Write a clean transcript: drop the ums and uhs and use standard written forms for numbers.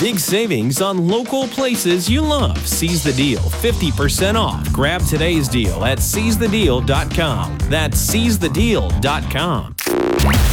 Big savings on local places you love. Seize the deal. 50% off. Grab today's deal at seizethedeal.com. That's seizethedeal.com.